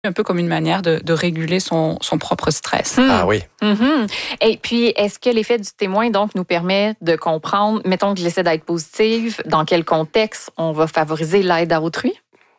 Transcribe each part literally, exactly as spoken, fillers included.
un peu comme une manière de, de réguler son, son propre stress. Mmh. Ah oui. Mmh. Et puis, est-ce que l'effet du témoin, donc, nous permet de comprendre, mettons que j'essaie d'être positive, dans quel contexte on va favoriser l'aide à autrui?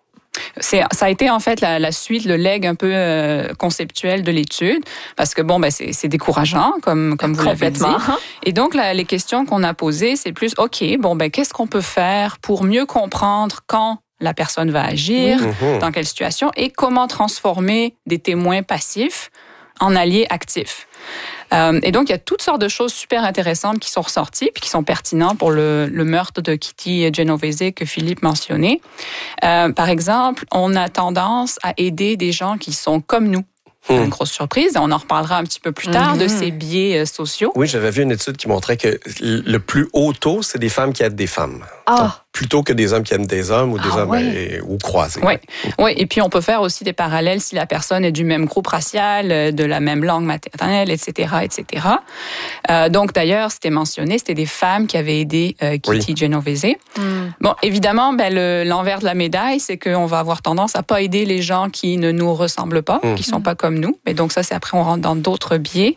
C'est, ça a été en fait la, la suite, le leg un peu euh, conceptuel de l'étude, parce que bon, ben c'est, c'est décourageant, comme comme vous l'avez dit. Et donc la, les questions qu'on a posées, c'est plus, ok, bon ben qu'est-ce qu'on peut faire pour mieux comprendre quand la personne va agir, mmh. dans quelle situation, et comment transformer des témoins passifs en alliés actifs. Euh, et donc, il y a toutes sortes de choses super intéressantes qui sont ressorties puis qui sont pertinentes pour le, le meurtre de Kitty Genovese que Philippe mentionnait. Euh, par exemple, on a tendance à aider des gens qui sont comme nous. Mmh. Une grosse surprise. On en reparlera un petit peu plus tard mmh. de ces biais sociaux. Oui, j'avais vu une étude qui montrait que le plus haut taux, c'est des femmes qui aident des femmes. Ah! Donc, plutôt que des hommes qui aiment des hommes ou des ah, hommes oui. et, ou croisés. Oui. oui, et puis on peut faire aussi des parallèles si la personne est du même groupe racial, de la même langue maternelle, et cetera, et cetera. Euh, donc d'ailleurs, c'était mentionné, c'était des femmes qui avaient aidé euh, Kitty oui. Genovese. Mm. Bon, évidemment, ben, le, l'envers de la médaille, c'est qu'on va avoir tendance à pas aider les gens qui ne nous ressemblent pas, mm. qui sont pas comme nous. Mais donc ça, c'est après on rentre dans d'autres biais.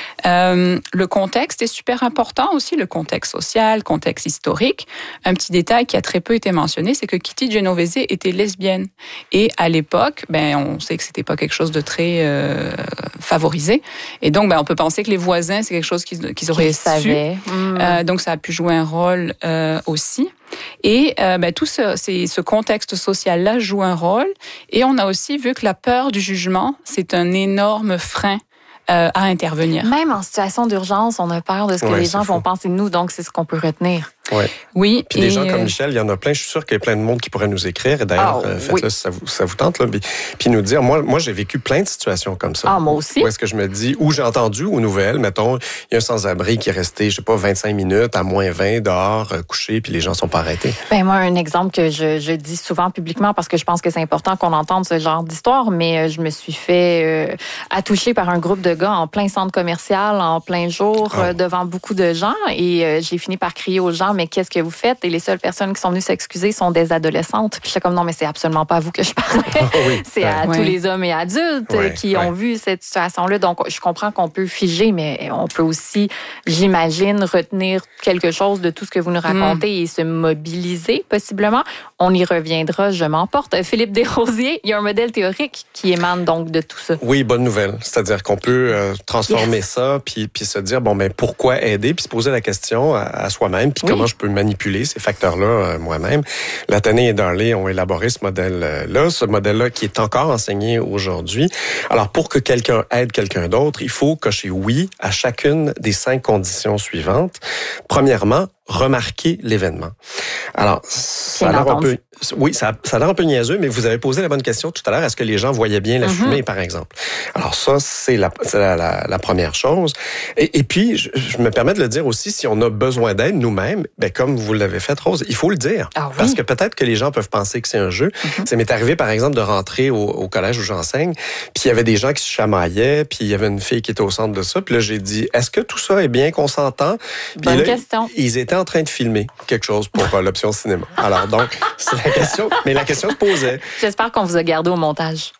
Euh, le contexte est super important aussi, le contexte social, le contexte historique. Un petit détail qui a très peu été mentionné, c'est que Kitty Genovese était lesbienne. Et à l'époque, ben, on sait que c'était pas quelque chose de très euh, favorisé. Et donc, ben, on peut penser que les voisins, c'est quelque chose qu'ils, qu'ils auraient su. Mmh. Euh, donc, ça a pu jouer un rôle euh, aussi. Et euh, ben, tout ce, c'est, ce contexte social-là joue un rôle. Et on a aussi vu que la peur du jugement, c'est un énorme frein euh, à intervenir. Même en situation d'urgence, on a peur de ce que ouais, les gens fou. vont penser de nous. Donc, c'est ce qu'on peut retenir. Ouais. Oui. Puis des gens comme Michel, il y en a plein. Je suis sûr qu'il y a plein de monde qui pourrait nous écrire. Et d'ailleurs, oh, euh, faites-le oui. si ça vous, ça vous tente. Là. Puis, puis nous dire, moi, moi, j'ai vécu plein de situations comme ça. Ah, moi aussi. Où est-ce que je me dis, où j'ai entendu aux nouvelles, mettons, il y a un sans-abri qui est resté, je sais pas, vingt-cinq minutes à moins vingt dehors, euh, couché, puis les gens sont pas arrêtés. Ben moi, un exemple que je, je dis souvent publiquement parce que je pense que c'est important qu'on entende ce genre d'histoire, mais je me suis fait euh, attoucher par un groupe de gars en plein centre commercial, en plein jour, oh. euh, devant beaucoup de gens, et euh, j'ai fini par crier aux gens, mais qu'est-ce que vous faites? Et les seules personnes qui sont venues s'excuser sont des adolescentes. Puis je suis comme, non, mais c'est absolument pas à vous que je parlais. Oh oui, c'est à ouais. tous les hommes et adultes ouais, qui ouais. ont vu cette situation-là. Donc, je comprends qu'on peut figer, mais on peut aussi, j'imagine, retenir quelque chose de tout ce que vous nous racontez mm. et se mobiliser, possiblement. On y reviendra, je m'emporte. Philippe Desrosiers, il y a un modèle théorique qui émane donc de tout ça. Oui, bonne nouvelle. C'est-à-dire qu'on peut euh, transformer yes. ça, puis, puis se dire, bon, ben pourquoi aider? Puis se poser la question à, à soi-même, puis oui. comment je peux manipuler ces facteurs-là euh, moi-même. Latané et Darley ont élaboré ce modèle-là, ce modèle-là qui est encore enseigné aujourd'hui. Alors, pour que quelqu'un aide quelqu'un d'autre, il faut cocher oui à chacune des cinq conditions suivantes. Premièrement, remarquer l'événement. Alors, ça a l'air un peu, oui, ça, ça a l'air un peu niaiseux, mais vous avez posé la bonne question tout à l'heure. Est-ce que les gens voyaient bien la mm-hmm. fumée, par exemple? Alors ça, c'est la, c'est la, la, la première chose. Et, et puis, je, je me permets de le dire aussi, si on a besoin d'aide nous-mêmes, ben comme vous l'avez fait, Rose, il faut le dire. Ah oui. Parce que peut-être que les gens peuvent penser que c'est un jeu. Mm-hmm. Ça m'est arrivé, par exemple, de rentrer au, au collège où j'enseigne, puis il y avait des gens qui se chamaillaient, puis il y avait une fille qui était au centre de ça, puis là, j'ai dit, est-ce que tout ça est bien consentant? Puis Bonne là, question. Ils étaient en train de filmer quelque chose pour euh, l'option cinéma. Alors donc, c'est la question, mais la question se posait. J'espère qu'on vous a gardé au montage.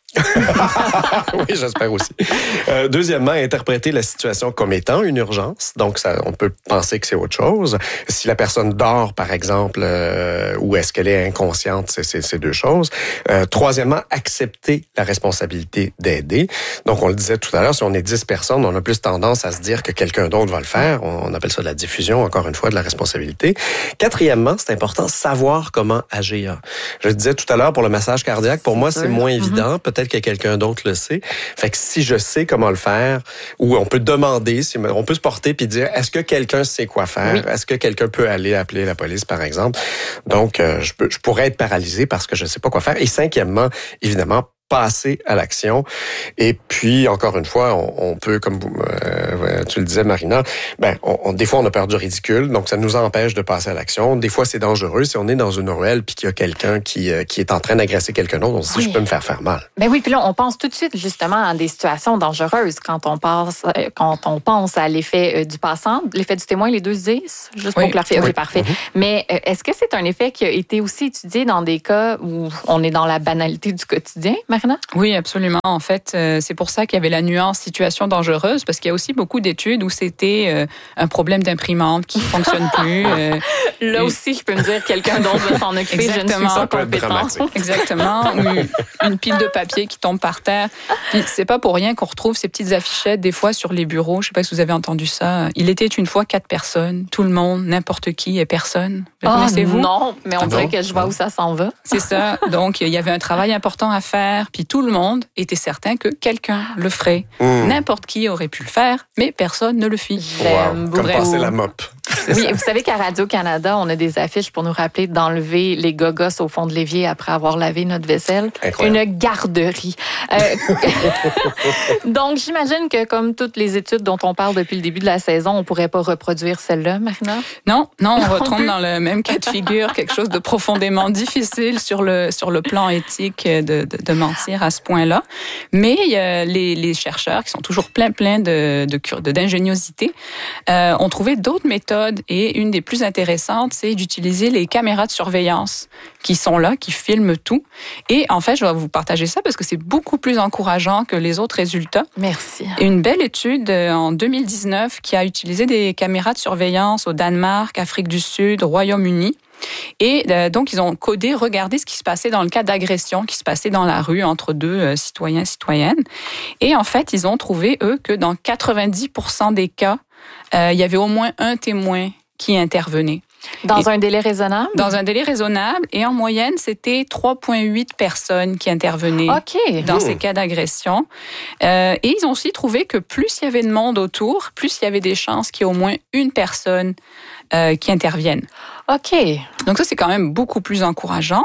Oui, j'espère aussi. Euh, deuxièmement, interpréter la situation comme étant une urgence. Donc, ça, on peut penser que c'est autre chose. Si la personne dort, par exemple, euh, ou est-ce qu'elle est inconsciente, c'est, c'est, c'est deux choses. Euh, troisièmement, accepter la responsabilité d'aider. Donc, on le disait tout à l'heure, si on est dix personnes, on a plus tendance à se dire que quelqu'un d'autre va le faire. On appelle ça la diffusion, encore une fois, de la responsabilité. Quatrièmement, c'est important, savoir comment agir. Je le disais tout à l'heure, pour le massage cardiaque, pour c'est moi, sûr. c'est moins mm-hmm. évident. Peut-être que quelqu'un d'autre le sait. Fait que si je sais comment le faire, ou on peut demander, si on peut se porter puis dire, est-ce que quelqu'un sait quoi faire? Oui. Est-ce que quelqu'un peut aller appeler la police, par exemple? Donc, euh, je, peux, je pourrais être paralysé parce que je ne sais pas quoi faire. Et cinquièmement, évidemment, passer à l'action. Et puis, encore une fois, on, on peut, comme vous, euh, tu le disais, Marina, ben, on, on, des fois, on a peur du ridicule, donc ça nous empêche de passer à l'action. Des fois, c'est dangereux. Si on est dans une ruelle puis qu'il y a quelqu'un qui, euh, qui est en train d'agresser quelqu'un d'autre, on se dit, oui. je peux me faire faire mal. Ben oui, puis là, on pense tout de suite, justement, à des situations dangereuses quand on pense, euh, quand on pense à l'effet euh, du passant, l'effet du témoin, les deux se disent, juste oui. pour clarifier. Oui. OK, parfait. Mm-hmm. Mais euh, est-ce que c'est un effet qui a été aussi étudié dans des cas où on est dans la banalité du quotidien, Marina? Marina? Oui, absolument. En fait, euh, c'est pour ça qu'il y avait la nuance situation dangereuse, parce qu'il y a aussi beaucoup d'études où c'était euh, un problème d'imprimante qui ne fonctionne plus. Euh, Là aussi, je peux me dire quelqu'un d'autre va s'en occuper, je ne suis pas compétente. Exactement. Ou une pile de papier qui tombe par terre. Puis c'est pas pour rien qu'on retrouve ces petites affichettes des fois sur les bureaux. Je sais pas si vous avez entendu ça. Il était une fois quatre personnes, tout le monde, n'importe qui et personne. Le oh, connaissez-vous? Non, mais on ah dirait non, que je vois non. où ça s'en va. C'est ça. Donc, il y avait un travail important à faire, puis tout le monde était certain que quelqu'un le ferait. Mmh. N'importe qui aurait pu le faire, mais personne ne le fit. J'aime Wow. beaucoup. Comme passer la mop. Oui, vous savez qu'à Radio-Canada, on a des affiches pour nous rappeler d'enlever les gogos au fond de l'évier après avoir lavé notre vaisselle. Incroyable. Une garderie. Euh, Donc, j'imagine que comme toutes les études dont on parle depuis le début de la saison, on pourrait pas reproduire celle-là, Marina? Non, non, on retombe dans le même cas de figure, quelque chose de profondément difficile sur le sur le plan éthique de, de, de mentir à ce point-là. Mais il y a les, les chercheurs qui sont toujours plein plein de, de, de d'ingéniosité euh, ont trouvé d'autres méthodes, et une des plus intéressantes, c'est d'utiliser les caméras de surveillance qui sont là, qui filment tout. Et en fait, je vais vous partager ça parce que c'est beaucoup plus encourageant que les autres résultats. Merci. Une belle étude en deux mille dix-neuf qui a utilisé des caméras de surveillance au Danemark, Afrique du Sud, Royaume-Uni. Et euh, donc, ils ont codé, regardé ce qui se passait dans le cas d'agression qui se passait dans la rue entre deux euh, citoyens, citoyennes. Et en fait, ils ont trouvé, eux, que dans quatre-vingt-dix pour cent des cas, euh, il y avait au moins un témoin qui intervenait. Dans Et un délai raisonnable? Dans un délai raisonnable. Et en moyenne, c'était trois virgule huit personnes qui intervenaient OK. dans Mmh. ces cas d'agression. Euh, et ils ont aussi trouvé que plus il y avait de monde autour, plus il y avait des chances qu'il y ait au moins une personne euh, qui intervienne. OK. Donc ça, c'est quand même beaucoup plus encourageant.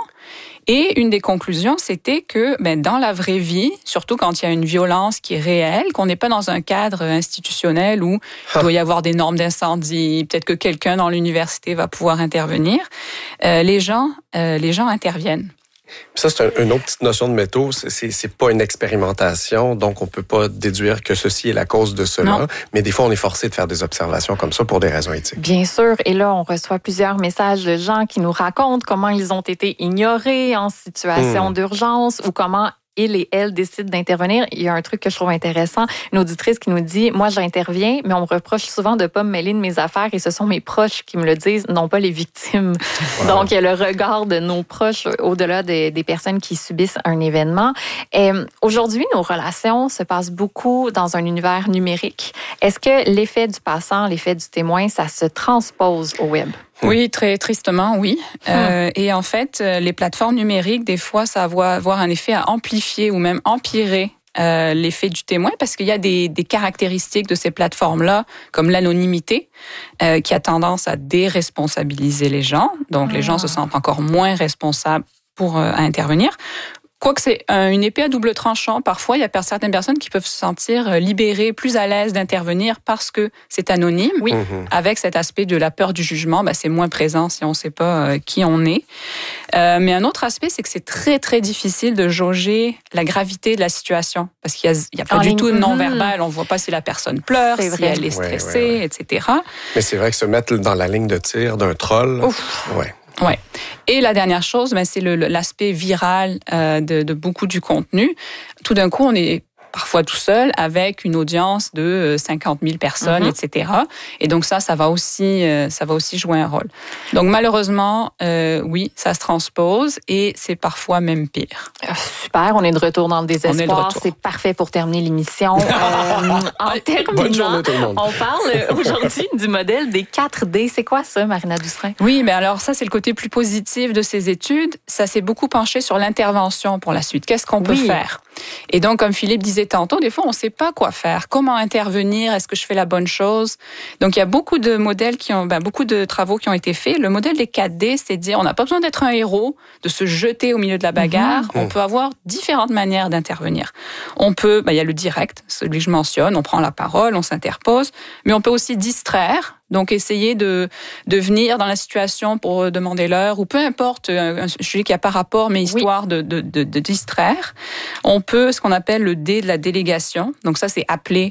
Et une des conclusions, c'était que ben, dans la vraie vie, surtout quand il y a une violence qui est réelle, qu'on n'est pas dans un cadre institutionnel où il doit y avoir des normes d'incendie, peut-être que quelqu'un dans l'université va pouvoir intervenir, euh, les gens, euh, les gens interviennent. Ça, c'est un, une autre petite notion de métaux. C'est, c'est, c'est pas une expérimentation, donc on peut pas déduire que ceci est la cause de cela. Non. Mais des fois, on est forcé de faire des observations comme ça pour des raisons éthiques. Bien sûr. Et là, on reçoit plusieurs messages de gens qui nous racontent comment ils ont été ignorés en situation mmh. d'urgence ou comment ils et elles décident d'intervenir. Il y a un truc que je trouve intéressant. Une auditrice qui nous dit « Moi, j'interviens, mais on me reproche souvent de ne pas me mêler de mes affaires et ce sont mes proches qui me le disent, non pas les victimes. Wow. » Donc, il y a le regard de nos proches au-delà des, des personnes qui subissent un événement. Et aujourd'hui, nos relations se passent beaucoup dans un univers numérique. Est-ce que l'effet du passant, l'effet du témoin, ça se transpose au web? Oui, très tristement, oui. Hum. Euh, et en fait, les plateformes numériques, des fois, ça va avoir un effet à amplifier ou même empirer euh, l'effet du témoin, parce qu'il y a des, des caractéristiques de ces plateformes-là, comme l'anonymité, euh, qui a tendance à déresponsabiliser les gens. Donc, ah. les gens se sentent encore moins responsables pour euh, intervenir. Quoique c'est une épée à double tranchant, parfois il y a certaines personnes qui peuvent se sentir libérées, plus à l'aise d'intervenir parce que c'est anonyme. Oui, mmh. avec cet aspect de la peur du jugement, ben c'est moins présent si on ne sait pas qui on est. Euh, mais un autre aspect, c'est que c'est très très difficile de jauger la gravité de la situation parce qu'il n'y a, a pas en du ligne. tout de non-verbal. On ne voit pas si la personne pleure, si vrai. elle est stressée, ouais, ouais, ouais. et cetera. Mais c'est vrai que se mettre dans la ligne de tir d'un troll, Ouf. ouais. Ouais. Et la dernière chose, ben, c'est le, l'aspect viral euh, de, de beaucoup du contenu. Tout d'un coup, on est parfois tout seul avec une audience de cinquante mille personnes, mm-hmm. et cetera. Et donc ça, ça va aussi, euh, ça va aussi jouer un rôle. Donc malheureusement, euh, oui, ça se transpose et c'est parfois même pire. Super, on est de retour dans le désespoir. De c'est parfait pour terminer l'émission. euh, en terminant, on parle aujourd'hui du modèle des quatre D. C'est quoi ça, Marina Dustrin? Oui, mais alors ça, c'est le côté plus positif de ces études. Ça s'est beaucoup penché sur l'intervention pour la suite. Qu'est-ce qu'on peut oui. faire? Et donc, comme Philippe disait tantôt, des fois, on ne sait pas quoi faire. Comment intervenir? Est-ce que je fais la bonne chose? Donc, il y a beaucoup de modèles qui ont, ben, beaucoup de travaux qui ont été faits. Le modèle des quatre D, c'est de dire, on n'a pas besoin d'être un héros, de se jeter au milieu de la bagarre. Mmh. On peut avoir différentes manières d'intervenir. On peut, ben, il y a le direct, celui que je mentionne. On prend la parole, on s'interpose. Mais on peut aussi distraire. Donc, essayer de, de venir dans la situation pour demander l'heure, ou peu importe, un sujet qui n'a pas rapport, mais histoire oui. de, de, de, de distraire. On peut, ce qu'on appelle le D de la délégation. Donc, ça, c'est appeler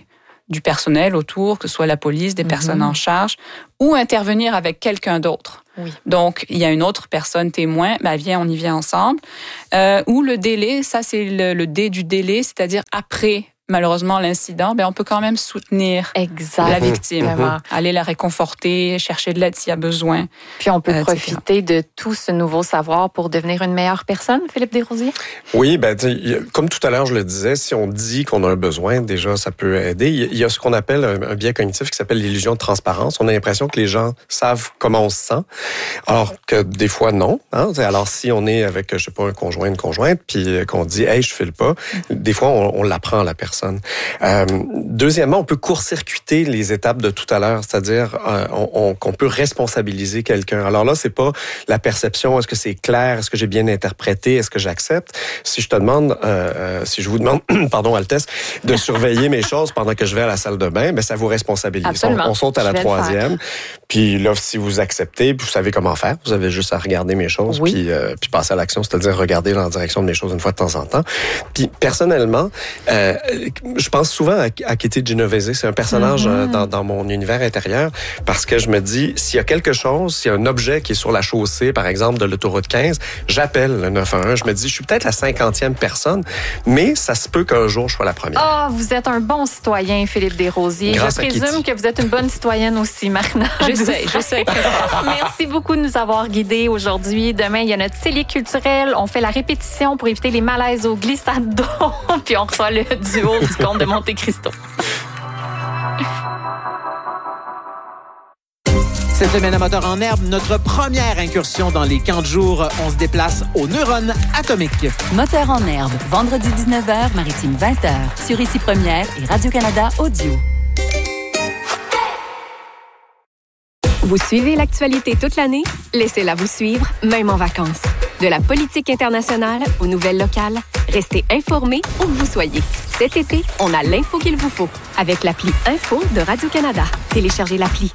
du personnel autour, que ce soit la police, des mm-hmm. personnes en charge, ou intervenir avec quelqu'un d'autre. Oui. Donc, il y a une autre personne témoin, ben viens, on y vient ensemble. Euh, ou le délai, ça c'est le, le D du délai, c'est-à-dire après malheureusement l'incident, ben on peut quand même soutenir exact. la victime, mmh. aller la réconforter, chercher de l'aide s'il y a besoin. Puis on peut euh, profiter de tout ce nouveau savoir pour devenir une meilleure personne, Philippe Desrosiers? Oui, ben comme tout à l'heure je le disais, si on dit qu'on a un besoin, déjà ça peut aider. Il y a ce qu'on appelle un biais cognitif qui s'appelle l'illusion de transparence. On a l'impression que les gens savent comment on se sent, alors que des fois non. Hein? Alors si on est avec, je sais pas, un conjoint, une conjointe, puis qu'on dit hey je file pas, des fois on, on l'apprend à la personne. Euh, deuxièmement, on peut court-circuiter les étapes de tout à l'heure, c'est-à-dire euh, on, on, qu'on peut responsabiliser quelqu'un. Alors là, c'est pas la perception, est-ce que c'est clair, est-ce que j'ai bien interprété, est-ce que j'accepte. Si je te demande, euh, si je vous demande, pardon Altesse, de surveiller mes choses pendant que je vais à la salle de bain, ben ça vous responsabilise. On, on saute à la troisième. Puis là, si vous acceptez, vous savez comment faire. Vous avez juste à regarder mes choses, oui. puis, euh, puis passer à l'action, c'est-à-dire regarder dans la direction de mes choses une fois de temps en temps. Puis personnellement, euh, je pense souvent à, à Kitty Genovese. C'est un personnage mm-hmm. dans, dans mon univers intérieur parce que je me dis, s'il y a quelque chose, s'il y a un objet qui est sur la chaussée, par exemple, de l'autoroute quinze, j'appelle le neuf un un. Je me dis, je suis peut-être la cinquantième personne, mais ça se peut qu'un jour, je sois la première. Ah, oh, vous êtes un bon citoyen, Philippe Desrosiers. Grâce je présume que vous êtes une bonne citoyenne aussi, Marna. Je sais, je sais. Merci beaucoup de nous avoir guidés aujourd'hui. Demain, il y a notre cellier culturel. On fait la répétition pour éviter les malaises au glissade d'eau. Puis on reçoit le duo du Comte de Monte Cristo. Cette semaine à Moteur en herbe, notre première incursion dans les camps de jour. On se déplace aux neurones atomiques. Moteur en herbe, vendredi dix-neuf heures, maritime vingt heures, sur Ici Première et Radio-Canada Audio. Vous suivez l'actualité toute l'année? Laissez-la vous suivre, même en vacances. De la politique internationale aux nouvelles locales, restez informés où que vous soyez. Cet été, on a l'info qu'il vous faut avec l'appli Info de Radio-Canada. Téléchargez l'appli.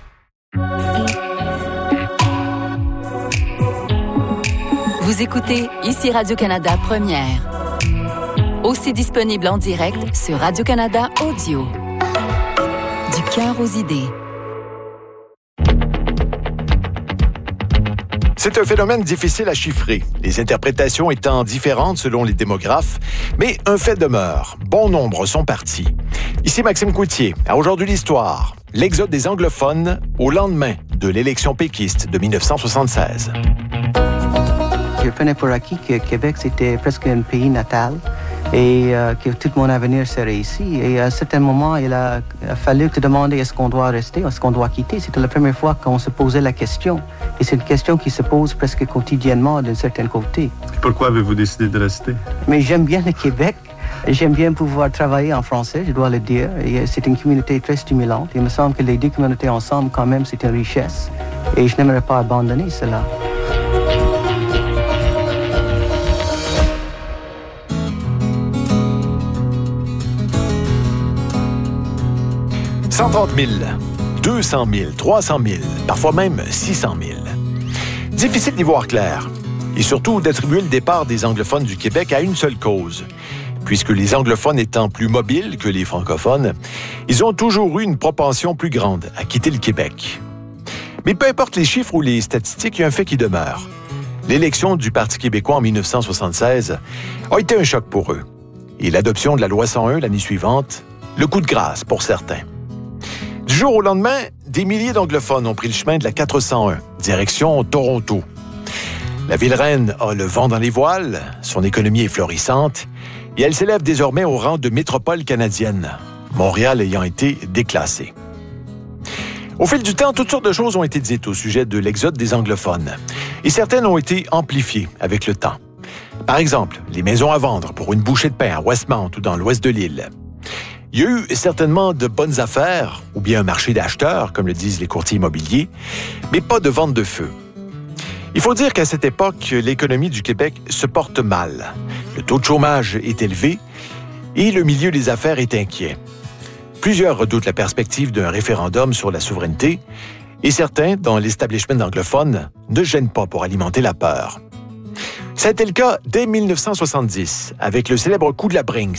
Vous écoutez Ici Radio-Canada Première. Aussi disponible en direct sur Radio-Canada Audio. Du cœur aux idées. C'est un phénomène difficile à chiffrer, les interprétations étant différentes selon les démographes, mais un fait demeure, bon nombre sont partis. Ici Maxime Coutier, à Aujourd'hui l'Histoire, l'exode des anglophones au lendemain de l'élection péquiste de dix-neuf cent soixante-seize. Je prenais pour acquis que Québec, c'était presque un pays natal et euh, que tout mon avenir serait ici. Et à un certain moment, il a, a fallu se demander est-ce qu'on doit rester, est-ce qu'on doit quitter. C'était la première fois qu'on se posait la question. Et c'est une question qui se pose presque quotidiennement d'un certain côté. Pourquoi avez-vous décidé de rester? Mais j'aime bien le Québec. J'aime bien pouvoir travailler en français, je dois le dire. Et c'est une communauté très stimulante. Il me semble que les deux communautés ensemble, quand même, c'est une richesse. Et je n'aimerais pas abandonner cela. cent trente mille, deux cent mille, trois cent mille, parfois même six cent mille. Difficile d'y voir clair, et surtout d'attribuer le départ des anglophones du Québec à une seule cause. Puisque les anglophones étant plus mobiles que les francophones, ils ont toujours eu une propension plus grande à quitter le Québec. Mais peu importe les chiffres ou les statistiques, il y a un fait qui demeure. L'élection du Parti québécois en dix-neuf cent soixante-seize a été un choc pour eux. Et l'adoption de la loi cent un l'année suivante, le coup de grâce pour certains. Du jour au lendemain, des milliers d'anglophones ont pris le chemin de la quatre cent un, direction Toronto. La ville reine a le vent dans les voiles, son économie est florissante, et elle s'élève désormais au rang de métropole canadienne, Montréal ayant été déclassée. Au fil du temps, toutes sortes de choses ont été dites au sujet de l'exode des anglophones, et certaines ont été amplifiées avec le temps. Par exemple, les maisons à vendre pour une bouchée de pain à Westmount ou dans l'ouest de l'île. Il y a eu certainement de bonnes affaires, ou bien un marché d'acheteurs, comme le disent les courtiers immobiliers, mais pas de vente de feu. Il faut dire qu'à cette époque, l'économie du Québec se porte mal. Le taux de chômage est élevé et le milieu des affaires est inquiet. Plusieurs redoutent la perspective d'un référendum sur la souveraineté et certains, dans l'establishment anglophone, ne gênent pas pour alimenter la peur. Ça a été le cas dès dix-neuf cent soixante-dix, avec le célèbre coup de la Brinks.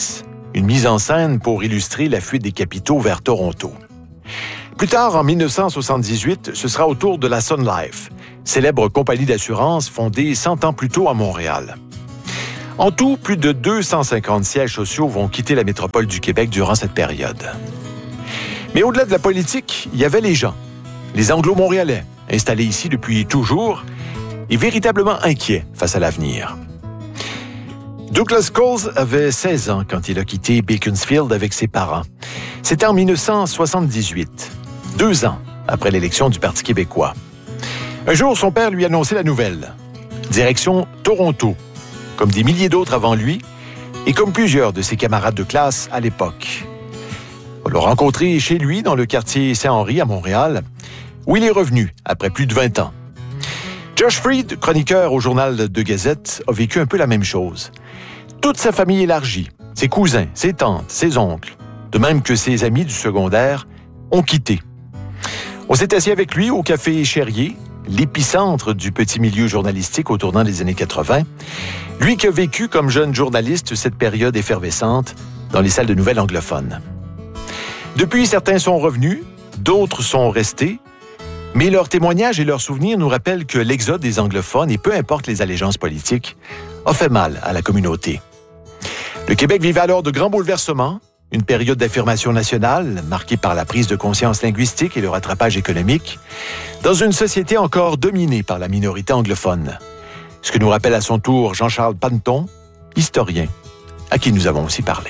une mise en scène pour illustrer la fuite des capitaux vers Toronto. Plus tard, en dix-neuf cent soixante-dix-huit, ce sera au tour de la Sun Life, célèbre compagnie d'assurance fondée cent ans plus tôt à Montréal. En tout, plus de deux cent cinquante sièges sociaux vont quitter la métropole du Québec durant cette période. Mais au-delà de la politique, il y avait les gens, les Anglo-Montréalais, installés ici depuis toujours et véritablement inquiets face à l'avenir. Douglas Coles avait seize ans quand il a quitté Beaconsfield avec ses parents. C'était en dix-neuf cent soixante-dix-huit, deux ans après l'élection du Parti québécois. Un jour, son père lui annonçait la nouvelle. Direction Toronto, comme des milliers d'autres avant lui et comme plusieurs de ses camarades de classe à l'époque. On l'a rencontré chez lui dans le quartier Saint-Henri à Montréal, où il est revenu après plus de vingt ans. Josh Freed, chroniqueur au journal de Gazette, a vécu un peu la même chose. Toute sa famille élargie, ses cousins, ses tantes, ses oncles, de même que ses amis du secondaire, ont quitté. On s'est assis avec lui au Café Cherrier, l'épicentre du petit milieu journalistique au tournant des années quatre-vingt, lui qui a vécu comme jeune journaliste cette période effervescente dans les salles de nouvelles anglophones. Depuis, certains sont revenus, d'autres sont restés, mais leurs témoignages et leurs souvenirs nous rappellent que l'exode des anglophones, et peu importe les allégeances politiques, a fait mal à la communauté. Le Québec vivait alors de grands bouleversements, une période d'affirmation nationale marquée par la prise de conscience linguistique et le rattrapage économique, dans une société encore dominée par la minorité anglophone. Ce que nous rappelle à son tour Jean-Charles Panton, historien, à qui nous avons aussi parlé.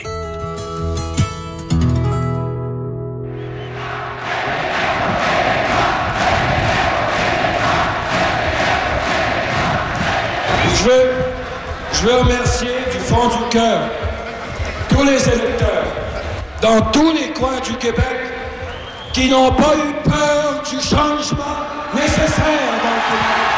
Je veux, je veux remercier du fond du cœur tous les électeurs dans tous les coins du Québec qui n'ont pas eu peur du changement nécessaire dans le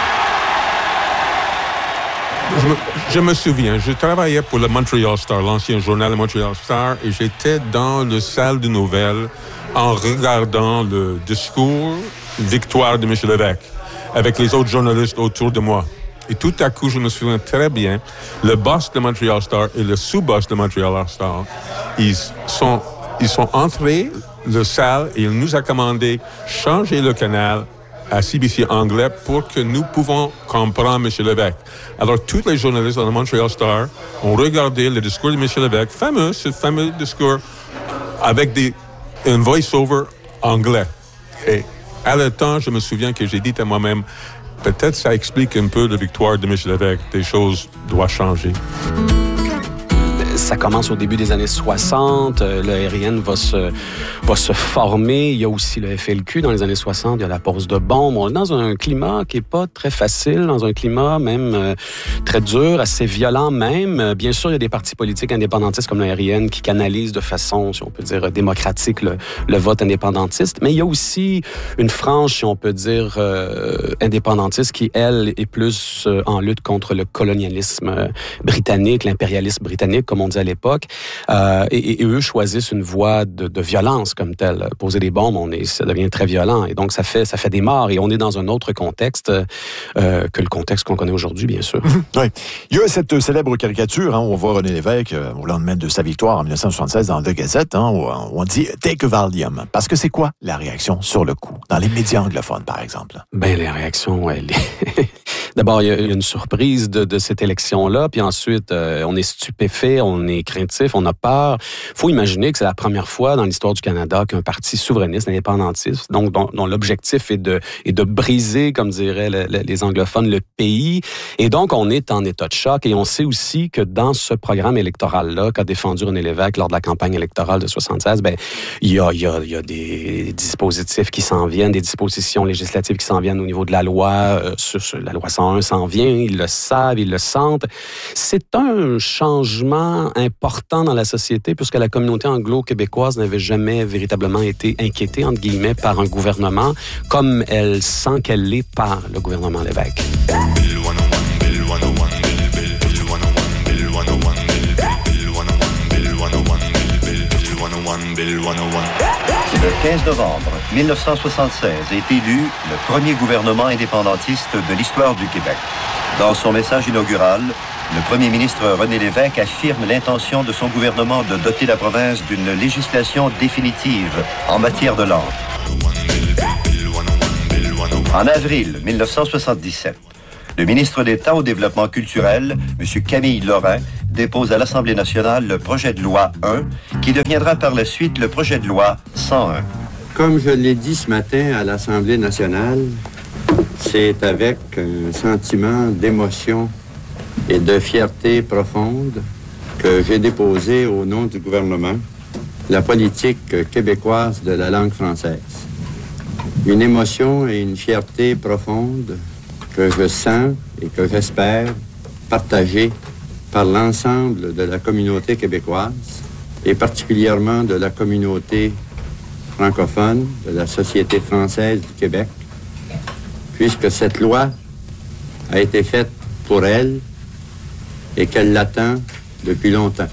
Québec. Je me, je me souviens, je travaillais pour le Montreal Star, l'ancien journal le Montreal Star, et j'étais dans la salle de nouvelles en regardant le discours Victoire de M. Lévesque avec les autres journalistes autour de moi. Et tout à coup, je me souviens très bien, le boss de Montreal Star et le sous-boss de Montreal Star, ils sont, ils sont entrés dans la salle et ils nous ont commandé changer le canal à C B C anglais pour que nous pouvons comprendre M. Lévesque. Alors, tous les journalistes dans le Montreal Star ont regardé le discours de M. Lévesque, fameux, ce fameux discours, avec des, un voice-over anglais. Et à le temps, je me souviens que j'ai dit à moi-même, peut-être ça explique un peu la victoire de M. Lévesque. Des choses doivent changer. Ça commence au début des années soixante. Le R I N va se, va se former. Il y a aussi le F L Q dans les années soixante. Il y a la pose de bombes. On est dans un climat qui est pas très facile, dans un climat même euh, très dur, assez violent même. Bien sûr, il y a des partis politiques indépendantistes comme le R I N qui canalisent de façon, si on peut dire, démocratique le, le vote indépendantiste. Mais il y a aussi une frange, si on peut dire, euh, indépendantiste qui, elle, est plus euh, en lutte contre le colonialisme euh, britannique, l'impérialisme britannique, comme on dit à l'époque, euh, et, et eux choisissent une voie de, de violence comme telle. Poser des bombes, on est, ça devient très violent, et donc ça fait, ça fait des morts, et on est dans un autre contexte euh, que le contexte qu'on connaît aujourd'hui, bien sûr. Oui. Il y a cette célèbre caricature, hein, où on voit René Lévesque euh, au lendemain de sa victoire en dix-neuf cent soixante-seize dans The Gazette, hein, où on dit « Take a Valium ». Parce que c'est quoi la réaction sur le coup, dans les médias anglophones, par exemple? Ben, les réactions, elle est... D'abord, il y a une surprise de, de cette élection-là, puis ensuite, euh, on est stupéfait, on est craintif, on a peur. Il faut imaginer que c'est la première fois dans l'histoire du Canada qu'un parti souverainiste, indépendantiste, donc dont, dont l'objectif est de, est de briser, comme diraient le, le, les anglophones, le pays. Et donc, on est en état de choc, et on sait aussi que dans ce programme électoral-là qu'a défendu René Lévesque lors de la campagne électorale de soixante-seize, ben, il y a, il y a, il y a des dispositifs qui s'en viennent, des dispositions législatives qui s'en viennent au niveau de la loi, euh, sur, sur la loi cent un s'en vient, ils le savent, ils le sentent. C'est un changement important dans la société puisque la communauté anglo-québécoise n'avait jamais véritablement été inquiétée, entre guillemets, par un gouvernement comme elle sent qu'elle l'est par le gouvernement Lévesque. Le quinze novembre mille neuf cent soixante-seize est élu le premier gouvernement indépendantiste de l'histoire du Québec. Dans son message inaugural, le premier ministre René Lévesque affirme l'intention de son gouvernement de doter la province d'une législation définitive en matière de langue. En avril mille neuf cent soixante-dix-sept, le ministre d'État au développement culturel, M. Camille Lorrain, dépose à l'Assemblée nationale le projet de loi un, qui deviendra par la suite le projet de loi cent un. Comme je l'ai dit ce matin à l'Assemblée nationale, c'est avec un sentiment d'émotion et de fierté profonde que j'ai déposé au nom du gouvernement la politique québécoise de la langue française. Une émotion et une fierté profonde que je sens et que j'espère partager par l'ensemble de la communauté québécoise et particulièrement de la communauté francophone, de la Société française du Québec, puisque cette loi a été faite pour elle et qu'elle l'attend depuis longtemps.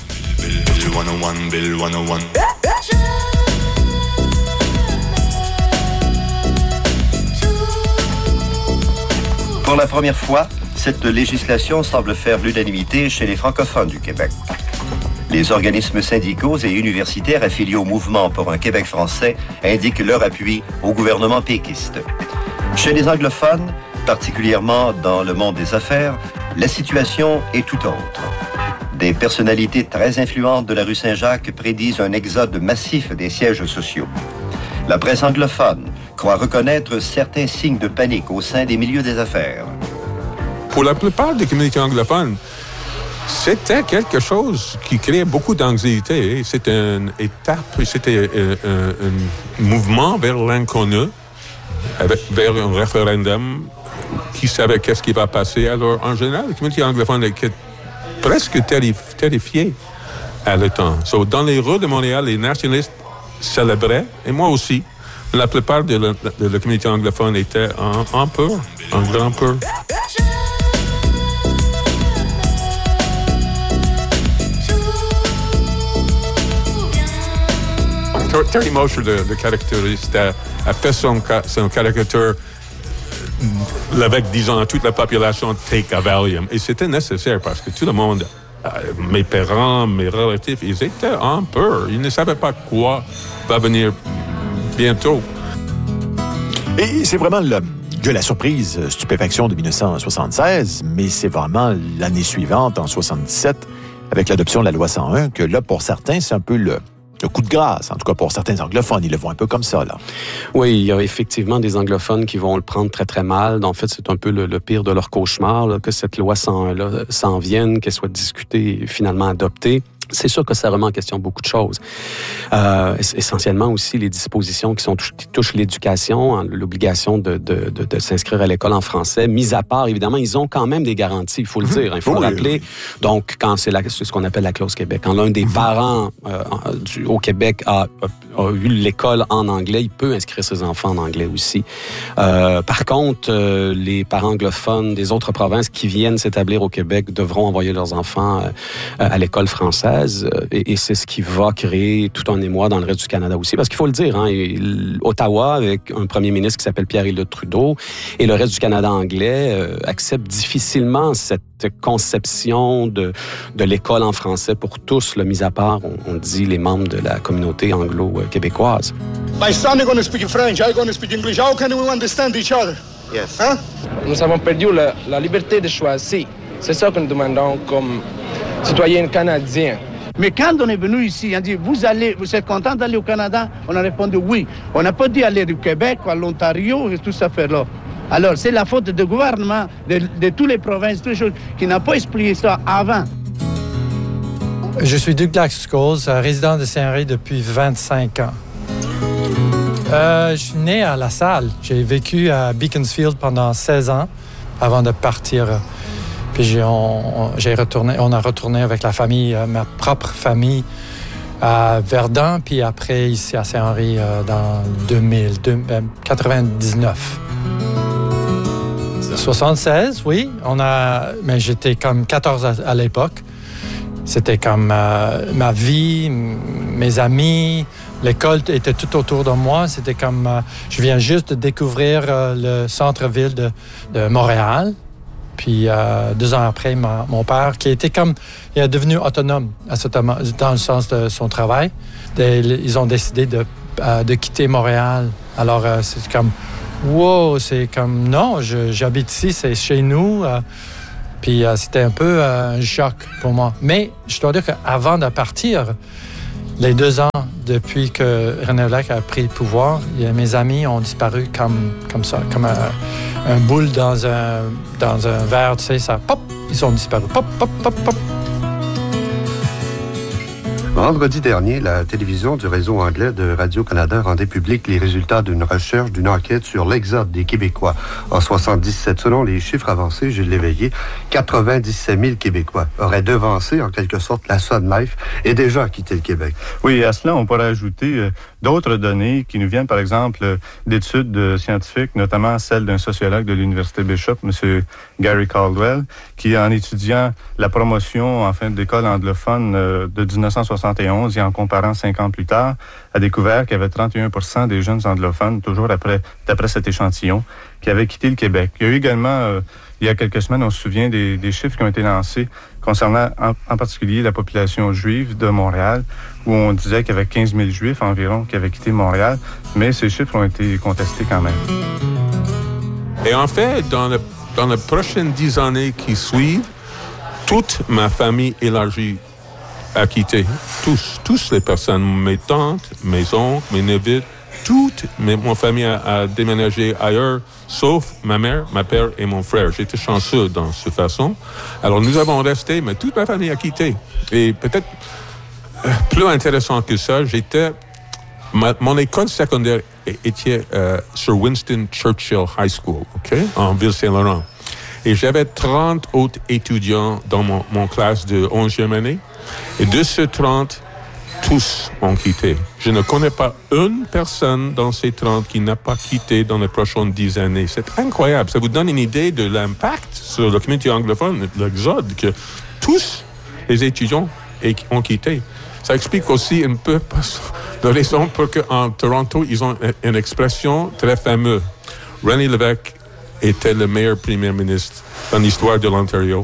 Pour la première fois, cette législation semble faire l'unanimité chez les francophones du Québec. Les organismes syndicaux et universitaires affiliés au mouvement pour un Québec français indiquent leur appui au gouvernement péquiste. Chez les anglophones, particulièrement dans le monde des affaires, la situation est tout autre. Des personnalités très influentes de la rue Saint-Jacques prédisent un exode massif des sièges sociaux. La presse anglophone croit reconnaître certains signes de panique au sein des milieux des affaires. Pour la plupart des communautés anglophones, c'était quelque chose qui créait beaucoup d'anxiété. C'était une étape, c'était un, un, un mouvement vers l'inconnu, avec, vers un référendum qui savait qu'est-ce qui va passer. Alors, en général, la communauté anglophone était presque terrif- terrifiée à le temps. So, dans les rues de Montréal, les nationalistes célébraient, et moi aussi. La plupart de la, de la communauté anglophone était en, en peur, en grand peur. Terry Mosher, le, le caricaturiste, a, a fait son, son caricature avec, disons, toute la population take a Valium. Et c'était nécessaire parce que tout le monde, euh, mes parents, mes relatifs, ils étaient en peur. Ils ne savaient pas quoi va venir bientôt. Et c'est vraiment le, de la surprise stupéfaction de dix-neuf cent soixante-seize, mais c'est vraiment l'année suivante, en soixante-dix-sept, avec l'adoption de la loi cent un, que là, pour certains, c'est un peu le... le coup de grâce, en tout cas pour certains anglophones, ils le voient un peu comme ça, là. Oui, il y a effectivement des anglophones qui vont le prendre très, très mal. En fait, c'est un peu le, le pire de leur cauchemar, là, que cette loi cent un là, s'en vienne, qu'elle soit discutée et finalement adoptée. C'est sûr que ça remet en question beaucoup de choses. Euh, essentiellement aussi les dispositions qui, sont, qui touchent l'éducation, hein, l'obligation de, de, de, de s'inscrire à l'école en français. Mis à part, évidemment, ils ont quand même des garanties, il faut le dire, il faut oui, le rappeler. Oui. Donc, quand c'est, la, c'est ce qu'on appelle la clause Québec, quand l'un des parents euh, du, au Québec a, a, a eu l'école en anglais, il peut inscrire ses enfants en anglais aussi. Euh, par contre, euh, les parents anglophones des autres provinces qui viennent s'établir au Québec devront envoyer leurs enfants euh, à l'école française. Et, et c'est ce qui va créer tout un émoi dans le reste du Canada aussi. Parce qu'il faut le dire, hein, Ottawa, avec un premier ministre qui s'appelle Pierre-Éliott Trudeau, et le reste du Canada anglais euh, acceptent difficilement cette conception de, de l'école en français pour tous, là, mis à part, on, on dit, les membres de la communauté anglo-québécoise. My son is going to speak French, I'm going to speak English. How can we understand each other? Yes. Hein? Nous avons perdu la, la liberté de choisir. C'est ça que nous demandons comme citoyens canadiens. Mais quand on est venu ici, on dit, vous allez, vous êtes content d'aller au Canada? On a répondu oui. On n'a pas dit aller du Québec, à l'Ontario, et tout ça faire-là. Alors, c'est la faute du gouvernement, de, de toutes les provinces, toutes les choses, qui n'a pas expliqué ça avant. Je suis Douglas Scholes, résident de Saint-Henri depuis vingt-cinq ans. Euh, je suis né à La Salle. J'ai vécu à Beaconsfield pendant seize ans avant de partir. Puis j'ai, on, j'ai retourné, on a retourné avec la famille, euh, ma propre famille, à Verdun, puis après ici à Saint-Henri euh, dans deux mille, deux, euh, quatre-vingt-dix-neuf. soixante-seize, oui. On a, mais j'étais comme quatorze à, à l'époque. C'était comme euh, ma vie, mes amis, l'école était tout autour de moi. C'était comme, euh, je viens juste de découvrir euh, le centre-ville de, de Montréal. Puis euh, deux ans après, ma, mon père, qui était comme, il est devenu autonome à ce, dans le sens de son travail, de, ils ont décidé de, euh, de quitter Montréal. Alors euh, c'est comme, wow, c'est comme, non, je, j'habite ici, c'est chez nous. Euh, puis euh, c'était un peu euh, un choc pour moi. Mais je dois dire qu'avant de partir, les deux ans depuis que René Lévesque a pris le pouvoir, mes amis ont disparu comme, comme ça, comme un, un boule dans un, dans un verre, tu sais, ça, pop, ils ont disparu, pop, pop, pop, pop. Vendredi dernier, la télévision du réseau anglais de Radio-Canada rendait public les résultats d'une recherche, d'une enquête sur l'exode des Québécois. En soixante-dix-sept, selon les chiffres avancés, Gilles Léveillé, quatre-vingt-dix-sept mille Québécois auraient devancé, en quelque sorte, la Sun Life et déjà quitté le Québec. Oui, à cela, on pourrait ajouter euh, d'autres données qui nous viennent, par exemple, euh, d'études euh, scientifiques, notamment celle d'un sociologue de l'Université Bishop, M. Gary Caldwell, qui, en étudiant la promotion en fin d'école anglophone euh, de dix-neuf cent soixante et onze et en comparant cinq ans plus tard, a découvert qu'il y avait trente et un pour cent des jeunes anglophones, toujours après, d'après cet échantillon, qui avaient quitté le Québec. Il y a eu également, euh, il y a quelques semaines, on se souvient des, des chiffres qui ont été lancés concernant en, en particulier la population juive de Montréal, où on disait qu'il y avait quinze mille Juifs environ qui avaient quitté Montréal, mais ces chiffres ont été contestés quand même. Et en fait, dans, le, dans les prochaines dix années qui suivent, toute ma famille élargie a quitté. Tous, tous les personnes, mes tantes, mes oncles, mes neveux, toute mes, mon famille a, a déménagé ailleurs, sauf ma mère, ma père et mon frère. J'étais chanceux dans cette façon. Alors nous avons resté, mais toute ma famille a quitté. Et peut-être euh, plus intéressant que ça, j'étais... Ma, mon école secondaire était euh, sur Winston Churchill High School, OK, en Ville-Saint-Laurent. Et j'avais trente autres étudiants dans mon, mon classe de onzième année. Et de ces trente, tous ont quitté. Je ne connais pas une personne dans ces trente qui n'a pas quitté dans les prochaines dix années. C'est incroyable. Ça vous donne une idée de l'impact sur la communauté anglophone, l'exode, que tous les étudiants ont quitté. Ça explique aussi un peu la raison pour qu'en Toronto, ils ont une expression très fameuse. René Lévesque était le meilleur premier ministre dans l'histoire de l'Ontario.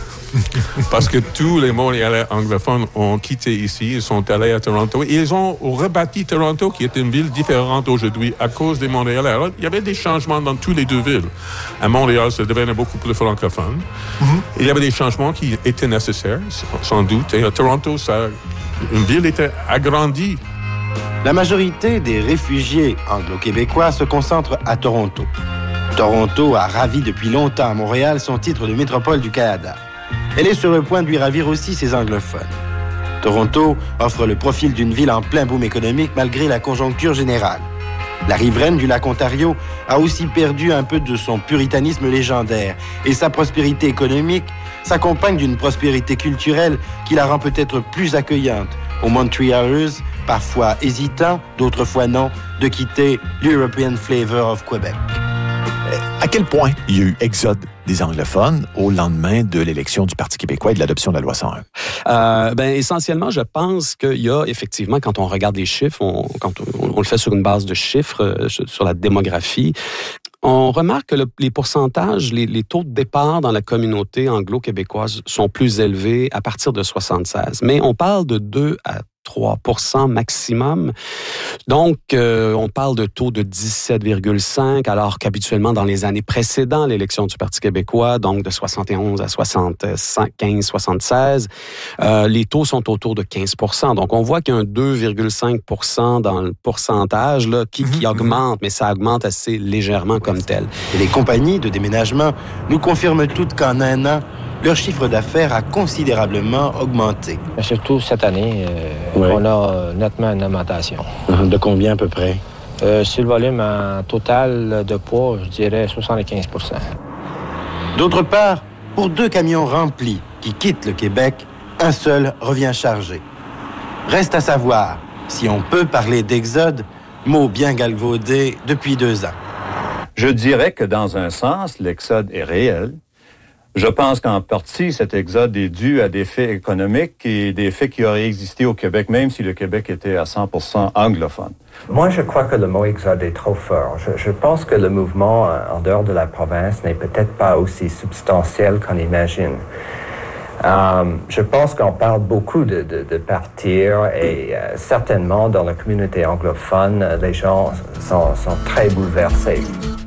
Parce que tous les Montréalais anglophones ont quitté ici, ils sont allés à Toronto et ils ont rebâti Toronto, qui est une ville différente aujourd'hui à cause des Montréalais. Alors, il y avait des changements dans toutes les deux villes. À Montréal, ça devenait beaucoup plus francophone. Mm-hmm. Il y avait des changements qui étaient nécessaires, sans doute. Et à Toronto, ça, une ville était agrandie. La majorité des réfugiés anglo-québécois se concentre à Toronto. Toronto a ravi depuis longtemps à Montréal son titre de métropole du Canada. Elle est sur le point de lui ravir aussi ses anglophones. Toronto offre le profil d'une ville en plein boom économique malgré la conjoncture générale. La riveraine du lac Ontario a aussi perdu un peu de son puritanisme légendaire et sa prospérité économique s'accompagne d'une prospérité culturelle qui la rend peut-être plus accueillante aux Montréalers, parfois hésitants, d'autres fois non, de quitter l'European Flavor of Quebec. À quel point il y a eu exode des anglophones au lendemain de l'élection du Parti québécois et de l'adoption de la loi cent un? Euh, ben, essentiellement, je pense qu'il y a effectivement, quand on regarde les chiffres, on, quand on, on le fait sur une base de chiffres, euh, sur la démographie, on remarque que le, les pourcentages, les, les taux de départ dans la communauté anglo-québécoise sont plus élevés à partir de soixante-seize. Mais on parle de deux à trois pour cent maximum. Donc, euh, on parle de taux de dix-sept virgule cinq, alors qu'habituellement, dans les années précédant l'élection du Parti québécois, donc de soixante et onze à soixante-quinze, soixante-seize, euh, les taux sont autour de quinze pour cent. Donc, on voit qu'il y a un deux virgule cinq pour cent dans le pourcentage là, qui, qui augmente, mais ça augmente assez légèrement comme tel. Et les compagnies de déménagement nous confirment toutes qu'en un an, leur chiffre d'affaires a considérablement augmenté. Surtout cette année, euh, oui. on a nettement une augmentation. De combien à peu près? Euh, sur le volume en total de poids, je dirais soixante-quinze pour cent. D'autre part, pour deux camions remplis qui quittent le Québec, un seul revient chargé. Reste à savoir si on peut parler d'exode, mot bien galvaudé depuis deux ans. Je dirais que dans un sens, l'exode est réel. Je pense qu'en partie, cet exode est dû à des faits économiques et des faits qui auraient existé au Québec, même si le Québec était à cent pour cent anglophone. Moi, je crois que le mot exode est trop fort. Je, je pense que le mouvement en dehors de la province n'est peut-être pas aussi substantiel qu'on imagine. Euh, je pense qu'on parle beaucoup de, de, de partir et euh, certainement dans la communauté anglophone, les gens sont, sont très bouleversés.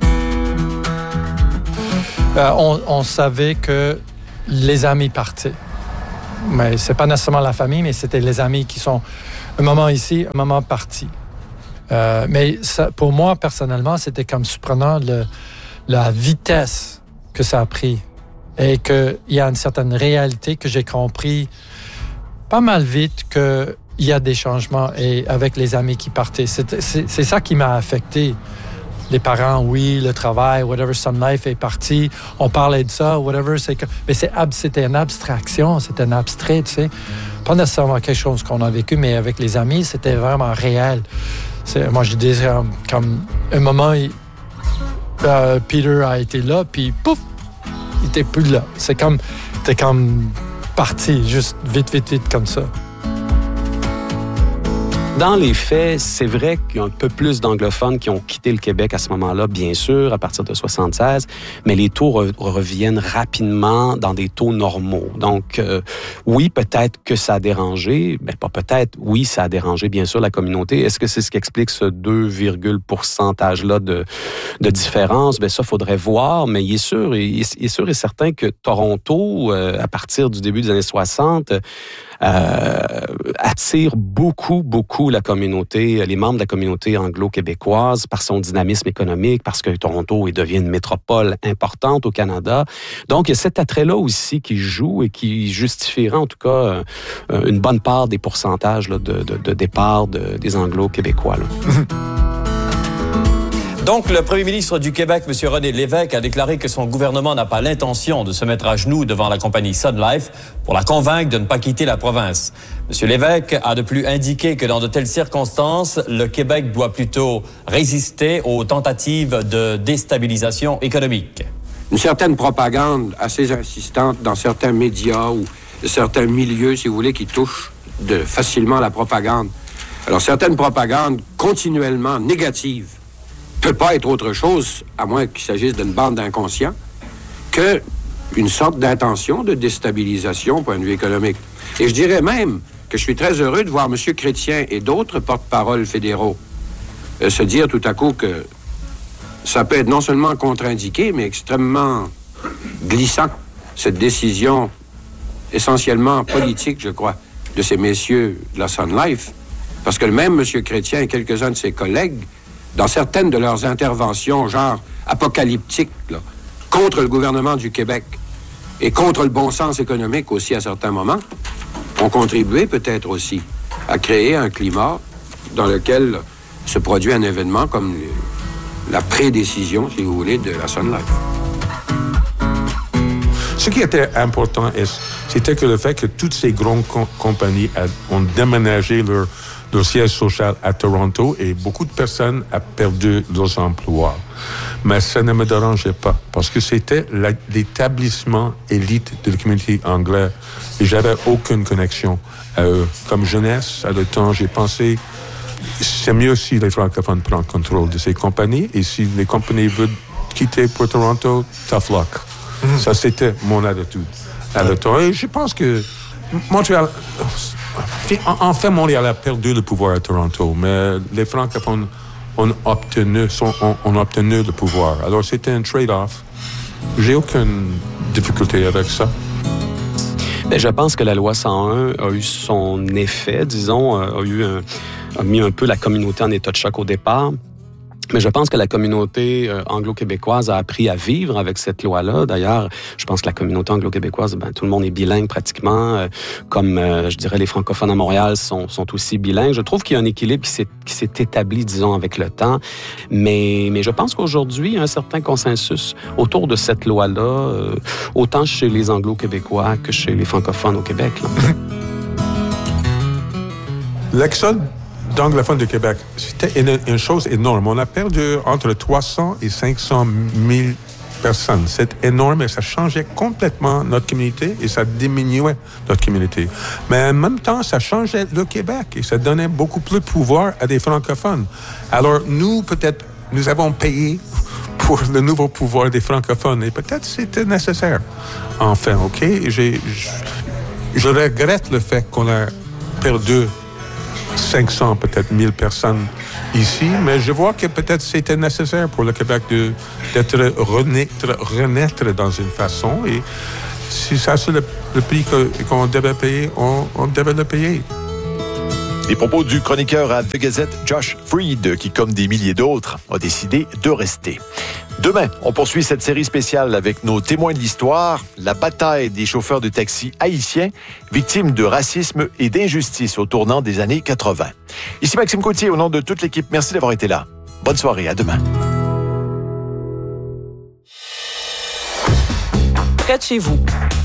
Euh, on, on savait que les amis partaient. Mais c'est pas nécessairement la famille, mais c'était les amis qui sont un moment ici, un moment parti. Euh, mais ça, pour moi, personnellement, c'était comme surprenant le, la vitesse que ça a pris. Et qu'il y a une certaine réalité que j'ai compris pas mal vite qu'il y a des changements et avec les amis qui partaient. C'est, c'est, c'est ça qui m'a affecté. Les parents, oui, le travail, whatever, Sun Life est parti, on parlait de ça, whatever, c'est que... mais c'est, c'était une abstraction, c'était un abstrait, tu sais. Pas nécessairement quelque chose qu'on a vécu, mais avec les amis, c'était vraiment réel. C'est, moi, je disais, comme un moment, il, euh, Peter a été là, puis pouf, il était plus là. C'est comme, t'es comme parti, juste vite, vite, vite, comme ça. Dans les faits, c'est vrai qu'il y a un peu plus d'anglophones qui ont quitté le Québec à ce moment-là, bien sûr, à partir de soixante-seize, mais les taux re- reviennent rapidement dans des taux normaux. Donc, euh, oui, peut-être que ça a dérangé, mais pas peut-être, oui, ça a dérangé, bien sûr, la communauté. Est-ce que c'est ce qui explique ce deux virgule pourcentage-là de, de différence? Bien, ça, il faudrait voir, mais il est sûr, il est, il est sûr et certain que Toronto, euh, à partir du début des années soixante, Euh, attire beaucoup, beaucoup la communauté, les membres de la communauté anglo-québécoise par son dynamisme économique, parce que Toronto devient une métropole importante au Canada. Donc, il y a cet attrait-là aussi qui joue et qui justifiera en tout cas une bonne part des pourcentages là, de, de, de départ de, des anglo-québécois. Là. Donc, le premier ministre du Québec, M. René Lévesque, a déclaré que son gouvernement n'a pas l'intention de se mettre à genoux devant la compagnie Sun Life pour la convaincre de ne pas quitter la province. M. Lévesque a de plus indiqué que dans de telles circonstances, le Québec doit plutôt résister aux tentatives de déstabilisation économique. Une certaine propagande assez insistante dans certains médias ou certains milieux, si vous voulez, qui touchent de facilement la propagande. Alors, certaines propagandes continuellement négatives ne peut pas être autre chose, à moins qu'il s'agisse d'une bande d'inconscients, qu'une sorte d'intention de déstabilisation au point de vue économique. Et je dirais même que je suis très heureux de voir M. Chrétien et d'autres porte-paroles fédéraux euh, se dire tout à coup que ça peut être non seulement contre-indiqué, mais extrêmement glissant, cette décision essentiellement politique, je crois, de ces messieurs de la Sun Life, parce que le même M. Chrétien et quelques-uns de ses collègues, dans certaines de leurs interventions, genre apocalyptiques, là, contre le gouvernement du Québec et contre le bon sens économique aussi à certains moments, ont contribué peut-être aussi à créer un climat dans lequel se produit un événement comme la prédécision, si vous voulez, de la Sun Life. Ce qui était important, c'était que le fait que toutes ces grandes com- compagnies ont déménagé leur leur siège social à Toronto et beaucoup de personnes ont perdu leurs emplois. Mais ça ne me dérangeait pas parce que c'était la, l'établissement élite de la communauté anglaise et j'avais aucune connexion à eux. Comme jeunesse, à le temps, j'ai pensé c'est mieux si les francophones prennent contrôle de ces compagnies et si les compagnies veulent quitter pour Toronto, tough luck. Mm-hmm. Ça, c'était mon attitude à le temps. Et je pense que Montréal... En fait, Montréal a perdu le pouvoir à Toronto, mais les francophones ont obtenu, sont, ont, ont obtenu le pouvoir. Alors, c'était un trade-off. J'ai aucune difficulté avec ça. Bien, je pense que la loi cent un a eu son effet, disons, a, eu un, a mis un peu la communauté en état de choc au départ. Mais je pense que la communauté euh, anglo-québécoise a appris à vivre avec cette loi-là. D'ailleurs, je pense que la communauté anglo-québécoise, ben, tout le monde est bilingue pratiquement, euh, comme euh, je dirais les francophones à Montréal sont, sont aussi bilingues. Je trouve qu'il y a un équilibre qui s'est, qui s'est établi, disons, avec le temps. Mais, mais je pense qu'aujourd'hui, il y a un certain consensus autour de cette loi-là, euh, autant chez les anglo-québécois que chez les francophones au Québec. Là. L'exode d'anglophones du Québec, c'était une, une chose énorme. On a perdu entre trois cents et cinq cent mille personnes. C'est énorme et ça changeait complètement notre communauté et ça diminuait notre communauté. Mais en même temps, ça changeait le Québec et ça donnait beaucoup plus de pouvoir à des francophones. Alors, nous, peut-être, nous avons payé pour le nouveau pouvoir des francophones et peut-être c'était nécessaire. Enfin, OK? J'ai, je, je regrette le fait qu'on a perdu cinq cents, peut-être mille personnes ici, mais je vois que peut-être c'était nécessaire pour le Québec de, d'être renaître, renaître dans une façon. Et si ça, c'est le, le prix que, qu'on devait payer, on, on devait le payer. Les propos du chroniqueur à The Gazette, Josh Freed, qui, comme des milliers d'autres, a décidé de rester. Demain, on poursuit cette série spéciale avec nos témoins de l'histoire, la bataille des chauffeurs de taxi haïtiens, victimes de racisme et d'injustice au tournant des années quatre-vingt. Ici Maxime Côtier, au nom de toute l'équipe, merci d'avoir été là. Bonne soirée, à demain. Près de chez vous,